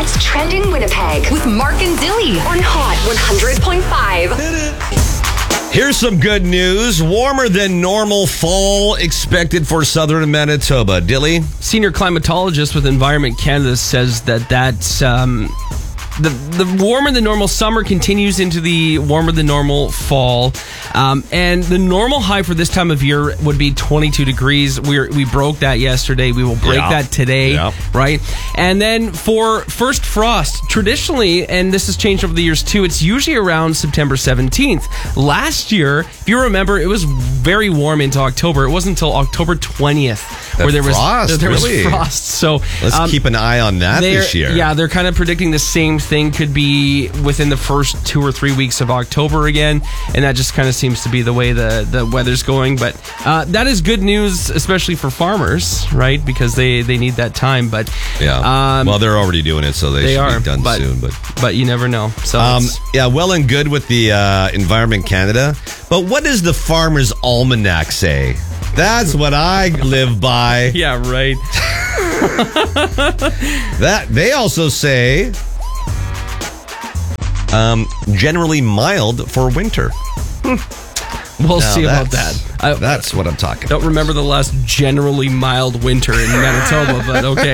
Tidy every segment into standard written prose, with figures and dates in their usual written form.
What's Trending Winnipeg with Mark and Dilly on Hot 100.5. Here's some good news. Warmer than normal fall expected for southern Manitoba. Dilly? Senior climatologist with Environment Canada says that's the warmer than normal summer continues into the warmer than normal fall. And the normal high for this time of year would be 22 degrees. We broke that yesterday. We will break that today, right? And then for first frost, traditionally, and this has changed over the years too, it's usually around September 17th. Last year, if you remember, it was very warm into October. It wasn't until October 20th where there was frost. So let's keep an eye on that this year. Yeah, they're kind of predicting the same thing could be within the first 2 or 3 weeks of October again, and that just kind of seems to be the way the weather's going. But that is good news, especially for farmers, right? Because they need that time. But well, they're already doing it, so they should be done soon. But you never know. So well and good with the Environment Canada. But what does the Farmer's Almanac say? That's what I live by. Yeah, right. That they also say generally mild for winter. We'll see about that. That's what I'm talking about. Don't remember the last generally mild winter in Manitoba, but okay.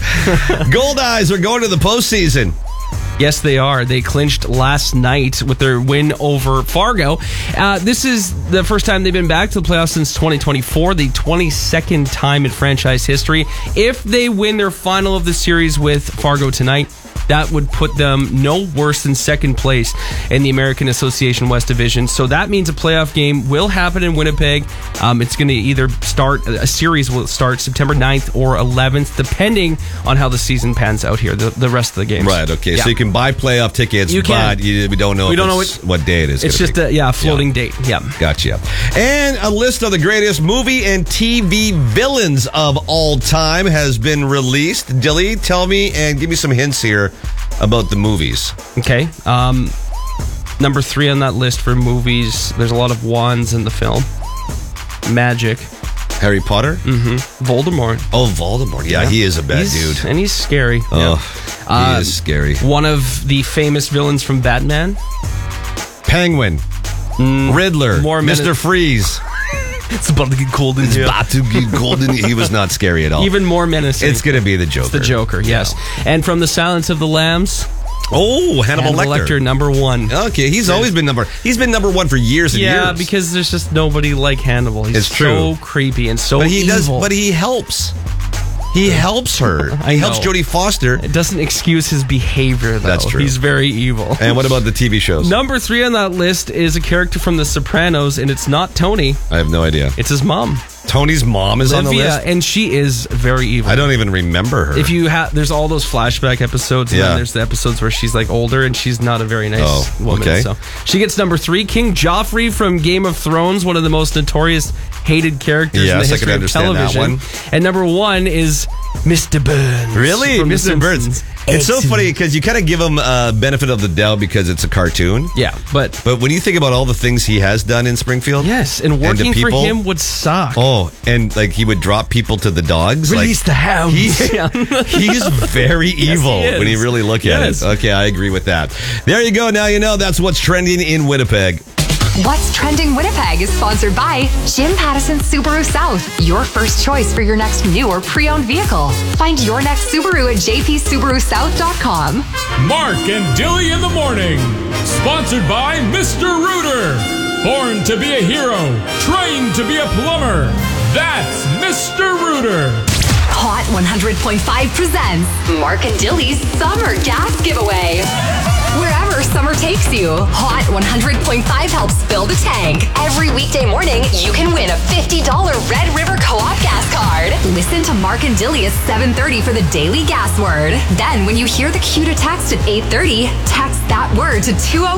Goldeyes are going to the postseason. Yes, they are. They clinched last night with their win over Fargo. This is the first time they've been back to the playoffs since 2024, the 22nd time in franchise history. If they win their final of the series with Fargo tonight, that would put them no worse than second place in the American Association West Division. So that means a playoff game will happen in Winnipeg. It's going to either start, a series will start September 9th or 11th, depending on how the season pans out here, the rest of the games. Right, okay. Yeah. So you can buy playoff tickets, but we don't know what day it is. It's just a floating date. Yeah. Gotcha. And a list of the greatest movie and TV villains of all time has been released. Dilly, tell me and give me some hints here about the movies. Okay. Number 3 on that list for movies, there's a lot of wands in the film. Magic. Harry Potter? Mm-hmm. Voldemort. Oh, Voldemort. Yeah, he is a bad dude. And he's scary. Oh, he is scary. One of the famous villains from Batman. Penguin. Riddler. Mr. Freeze. It's about to get cold in here. He was not scary at all. Even more menacing. It's going to be the Joker. It's the Joker, yes. Yeah. And from The Silence of the Lambs. Oh, Hannibal Lecter. number 1. Okay, he's been number 1 for years and years. Yeah, because there's just nobody like Hannibal. He's so creepy and so evil. But he helps. He helps her. He helps Jodie Foster. It doesn't excuse his behavior, though. That's true. He's very evil. And what about the TV shows? Number 3 on that list is a character from The Sopranos, and it's not Tony. I have no idea. It's his mom. Tony's mom is on the list? And she is very evil. I don't even remember her. If you there's all those flashback episodes, and then there's the episodes where she's like older, and she's not a very nice woman. Okay. So she gets number 3. King Joffrey from Game of Thrones, one of the most notorious hated characters in the history of television. And number 1 is Mr. Burns. Really? Mr. Burns. It's so funny because you kind of give him a benefit of the doubt because it's a cartoon. Yeah, but when you think about all the things he has done in Springfield, yes, and working for him would suck. Oh, and like he would drop people to the dogs. Release the hounds. He's very evil when you really look at it. Okay, I agree with that. There you go. Now you know that's what's trending in Winnipeg. What's Trending Winnipeg is sponsored by Jim Pattison Subaru South, your first choice for your next new or pre-owned vehicle. Find your next Subaru at jpsubarusouth.com. Mark and Dilly in the morning, sponsored by Mr. Rooter. Born to be a hero, trained to be a plumber. That's Mr. Rooter. Hot 100.5 presents Mark and Dilly's Summer Gas Giveaway. Wherever summer takes you, Hot 100.5 helps fill the tank. Every weekday morning, you can win a $50 Red River Co-op gas card. Listen to Mark and Dilly at 7:30 for the daily gas word. Then, when you hear the cue to text at 8:30, text that word to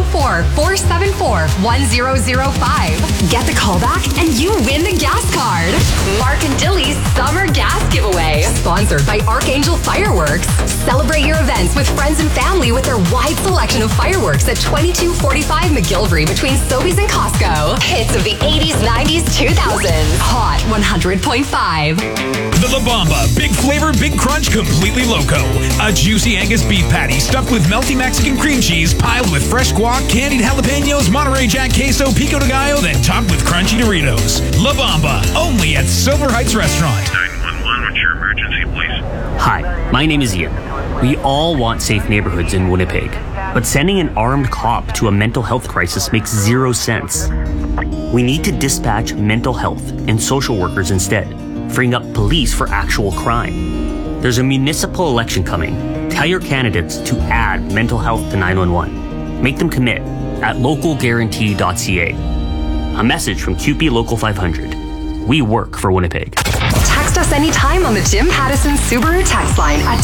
204-474-1005. Get the call back and you win the gas card. Mark and Dilly's Summer Gas Giveaway. Sponsored by Archangel Fireworks. Celebrate your events with friends and family with their wide selection of fireworks Fireworks at 2245 McGilvery between Sobeys and Costco. Hits of the 80s, 90s, 2000s. Hot 100.5. The La Bamba. Big flavor, big crunch, completely loco. A juicy Angus beef patty stuffed with melty Mexican cream cheese, piled with fresh guac, candied jalapenos, Monterey Jack queso, pico de gallo, then topped with crunchy Doritos. La Bamba. Only at Silver Heights Restaurant. 911, what's your emergency, please? Hi, my name is Ian. We all want safe neighborhoods in Winnipeg, but sending an armed cop to a mental health crisis makes zero sense. We need to dispatch mental health and social workers instead, freeing up police for actual crime. There's a municipal election coming. Tell your candidates to add mental health to 911. Make them commit at localguarantee.ca. A message from QP Local 500. We work for Winnipeg. Text us anytime on the Jim Pattison Subaru text line at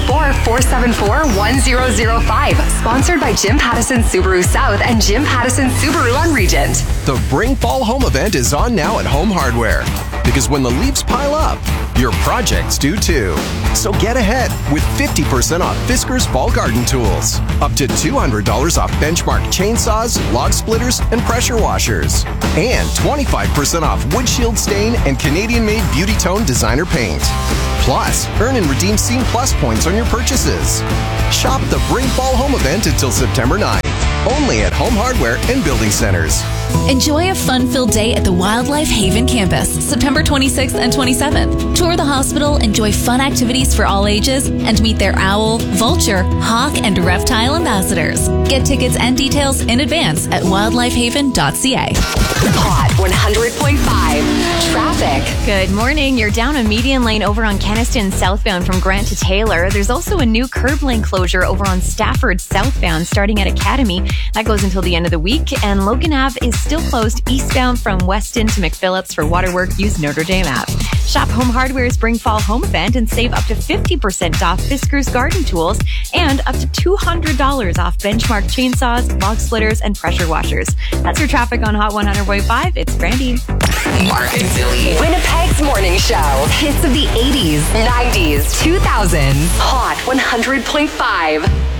204-474-1005. Sponsored by Jim Pattison Subaru South and Jim Pattison Subaru on Regent. The Bring Fall Home event is on now at Home Hardware. Because when the leaves pile up, your projects do too. So get ahead with 50% off Fiskars Fall Garden Tools. Up to $200 off Benchmark chainsaws, log splitters, and pressure washers. And 25% off Wood Shield Stain and Canadian-made Beauty Tone Designer Paint. Plus, earn and redeem Scene Plus points on your purchases. Shop the Bring Fall Home event until September 9th. Only at Home Hardware and Building Centers. Enjoy a fun-filled day at the Wildlife Haven campus, September 26th and 27th. Tour the hospital, enjoy fun activities for all ages, and meet their owl, vulture, hawk, and reptile ambassadors. Get tickets and details in advance at wildlifehaven.ca. Hot 100.5. Traffic. Good morning. You're down a median lane over on Kenniston southbound from Grant to Taylor. There's also a new curb lane closure over on Stafford southbound starting at Academy. That goes until the end of the week. And Logan Ave is still closed eastbound from Weston to McPhillips for waterwork. Use Notre Dame app. Shop Home Hardware's Spring Fall Home event and save up to 50% off Fiskars Garden Tools and up to $200 off Benchmark chainsaws, log splitters, and pressure washers. That's your traffic on Hot 100.5. It's Brandy. Mark and Dilly. Winnipeg's morning show. Hits of the 80s, 90s, 2000s. Hot 100.5.